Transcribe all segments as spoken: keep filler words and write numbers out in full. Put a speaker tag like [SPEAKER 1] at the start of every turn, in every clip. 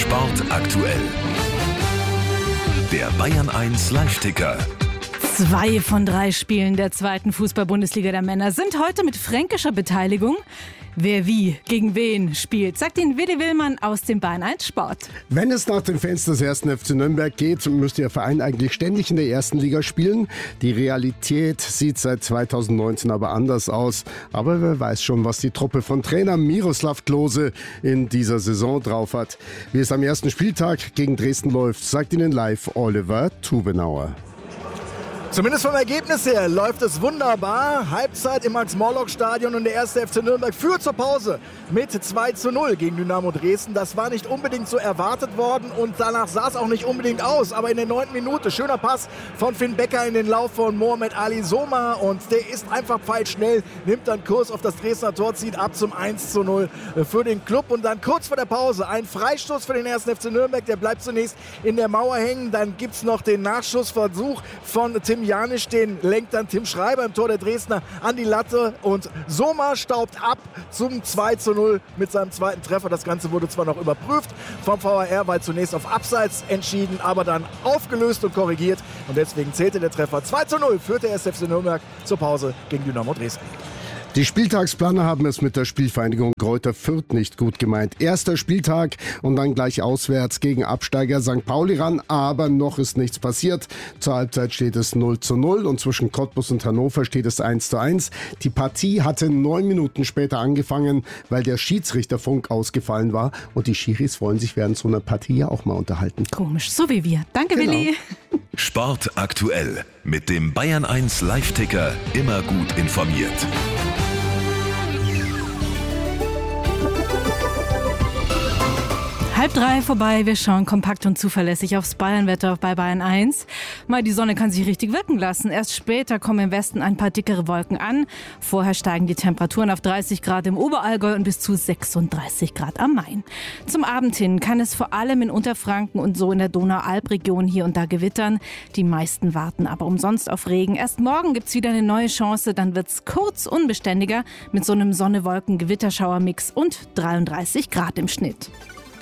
[SPEAKER 1] Sport aktuell. Der Bayern eins Live-Ticker.
[SPEAKER 2] Zwei von drei Spielen der zweiten Fußball-Bundesliga der Männer sind heute mit fränkischer Beteiligung. Wer wie gegen wen spielt, sagt Ihnen Willi Willmann aus dem Bayern eins Sport.
[SPEAKER 3] Wenn es nach den Fans des ersten F C Nürnberg geht, müsste Ihr Verein eigentlich ständig in der ersten Liga spielen. Die Realität sieht seit zweitausendneunzehn aber anders aus. Aber wer weiß schon, was die Truppe von Trainer Miroslav Klose in dieser Saison drauf hat. Wie es am ersten Spieltag gegen Dresden läuft, sagt Ihnen live Oliver Tubenauer.
[SPEAKER 4] Zumindest vom Ergebnis her läuft es wunderbar. Halbzeit im Max-Morlock-Stadion und der erste F C Nürnberg führt zur Pause mit zwei zu null gegen Dynamo Dresden. Das war nicht unbedingt so erwartet worden und danach sah es auch nicht unbedingt aus. Aber in der neunten Minute, schöner Pass von Finn Becker in den Lauf von Mohamed Ali Soma und der ist einfach pfeilschnell, nimmt dann Kurs auf das Dresdner Tor, zieht ab zum eins zu null für den Club. Und dann kurz vor der Pause ein Freistoß für den ersten F C Nürnberg, der bleibt zunächst in der Mauer hängen. Dann gibt es noch den Nachschussversuch von Tim Janisch, den lenkt dann Tim Schreiber im Tor der Dresdner an die Latte und Soma staubt ab zum zwei zu null mit seinem zweiten Treffer. Das Ganze wurde zwar noch überprüft vom V A R, weil zunächst auf Abseits entschieden, aber dann aufgelöst und korrigiert und deswegen zählte der Treffer. zwei zu null führte der erste F C Nürnberg zur Pause gegen Dynamo Dresden.
[SPEAKER 3] Die Spieltagsplaner haben es mit der Spielvereinigung Greuther Fürth nicht gut gemeint. Erster Spieltag und dann gleich auswärts gegen Absteiger Sankt Pauli ran, aber noch ist nichts passiert. Zur Halbzeit steht es null zu null und zwischen Cottbus und Hannover steht es eins zu eins. Die Partie hatte neun Minuten später angefangen, weil der Schiedsrichterfunk ausgefallen war und die Schiris wollen sich während so einer Partie ja auch mal unterhalten.
[SPEAKER 2] Komisch, so wie wir. Danke, genau. Willi.
[SPEAKER 1] Sport aktuell mit dem Bayern eins Live-Ticker, immer gut informiert.
[SPEAKER 2] Halb drei vorbei, wir schauen kompakt und zuverlässig aufs Bayernwetter bei Bayern eins. Mal, die Sonne kann sich richtig wirken lassen. Erst später kommen im Westen ein paar dickere Wolken an. Vorher steigen die Temperaturen auf dreißig Grad im Oberallgäu und bis zu sechsunddreißig Grad am Main. Zum Abend hin kann es vor allem in Unterfranken und so in der Donau-Alb-Region hier und da gewittern. Die meisten warten aber umsonst auf Regen. Erst morgen gibt's wieder eine neue Chance, dann wird's kurz unbeständiger mit so einem Sonne-Wolken-Gewitterschauer-Mix und dreiunddreißig Grad im Schnitt.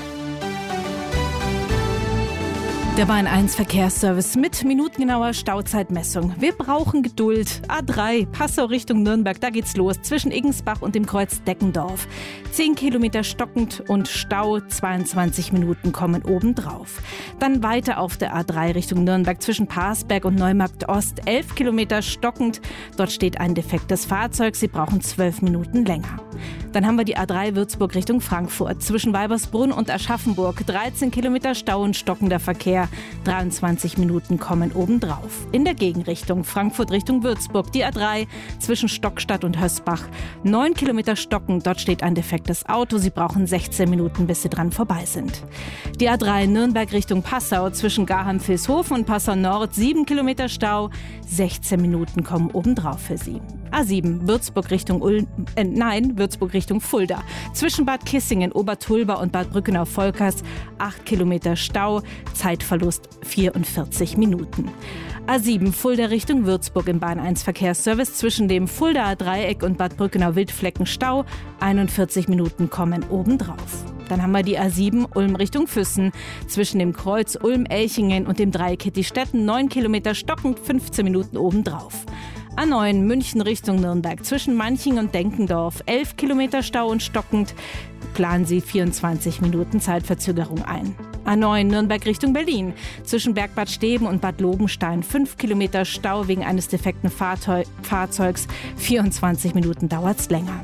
[SPEAKER 2] Der Bayern eins Verkehrsservice mit minutengenauer Stauzeitmessung. Wir brauchen Geduld. A drei, Passau Richtung Nürnberg, da geht's los. Zwischen Igensbach und dem Kreuz Deckendorf. zehn Kilometer stockend und Stau, zweiundzwanzig Minuten kommen obendrauf. Dann weiter auf der A drei Richtung Nürnberg zwischen Parsberg und Neumarkt Ost. elf Kilometer stockend. Dort steht ein defektes Fahrzeug. Sie brauchen zwölf Minuten länger. Dann haben wir die A drei Würzburg Richtung Frankfurt. Zwischen Weibersbrunn und Aschaffenburg. dreizehn Kilometer Stau und stockender Verkehr. dreiundzwanzig Minuten kommen obendrauf. In der Gegenrichtung Frankfurt Richtung Würzburg die A drei zwischen Stockstadt und Hösbach. neun Kilometer stockend, dort steht ein defektes Auto. Sie brauchen sechzehn Minuten, bis sie dran vorbei sind. Die A drei Nürnberg Richtung Passau zwischen Garheim-Vilshofen und Passau Nord. sieben Kilometer Stau, sechzehn Minuten kommen obendrauf für Sie. A sieben Würzburg Richtung Ulm, äh, nein, Würzburg Richtung Fulda. Zwischen Bad Kissingen, Obertulba und Bad Brückenau-Volkers acht Kilometer Stau, Zeitverlust vierundvierzig Minuten. A sieben Fulda Richtung Würzburg im Bayern eins Verkehrsservice zwischen dem Fuldaer Dreieck und Bad Brückenau-Wildflecken Stau, einundvierzig Minuten kommen obendrauf. Dann haben wir die A sieben Ulm Richtung Füssen zwischen dem Kreuz Ulm-Elchingen und dem Dreieck Hittistetten, neun Kilometer stockend, fünfzehn Minuten obendrauf. A neun München Richtung Nürnberg zwischen Manching und Denkendorf. elf Kilometer Stau und stockend. Planen Sie vierundzwanzig Minuten Zeitverzögerung ein. A neun Nürnberg Richtung Berlin. Zwischen Bergbad Steben und Bad Lobenstein. fünf Kilometer Stau wegen eines defekten Fahrteu- Fahrzeugs. vierundzwanzig Minuten dauert's länger.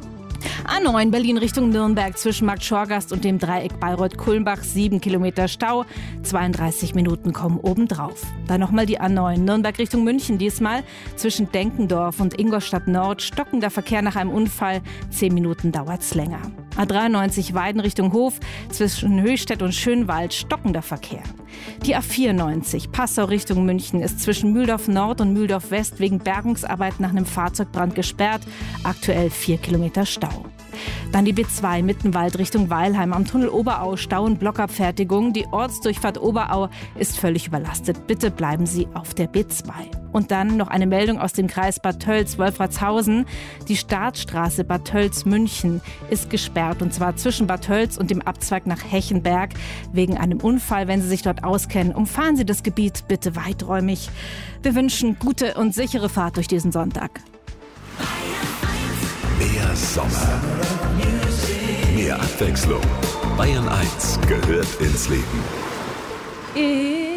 [SPEAKER 2] A neun Berlin Richtung Nürnberg zwischen Markt Schorgast und dem Dreieck Bayreuth-Kulmbach. sieben Kilometer Stau, zweiunddreißig Minuten kommen obendrauf. Dann nochmal die A neun Nürnberg Richtung München, diesmal zwischen Denkendorf und Ingolstadt Nord. Stockender Verkehr nach einem Unfall, zehn Minuten dauert's länger. A dreiundneunzig Weiden Richtung Hof zwischen Höchstädt und Schönwald. Stockender Verkehr. Die A vierundneunzig Passau Richtung München ist zwischen Mühldorf Nord und Mühldorf West wegen Bergungsarbeit nach einem Fahrzeugbrand gesperrt. Aktuell vier Kilometer Stau. Dann die B zwei Mittenwald Richtung Weilheim am Tunnel Oberau, Stau und Blockabfertigung. Die Ortsdurchfahrt Oberau ist völlig überlastet. Bitte bleiben Sie auf der B zwei. Und dann noch eine Meldung aus dem Kreis Bad Tölz-Wolfratshausen. Die Startstraße Bad Tölz-München ist gesperrt, und zwar zwischen Bad Tölz und dem Abzweig nach Hechenberg wegen einem Unfall. Wenn Sie sich dort auskennen, umfahren Sie das Gebiet bitte weiträumig. Wir wünschen gute und sichere Fahrt durch diesen Sonntag.
[SPEAKER 1] Mehr Sommer, mehr Abwechslung. Bayern eins gehört ins Leben.
[SPEAKER 2] Ich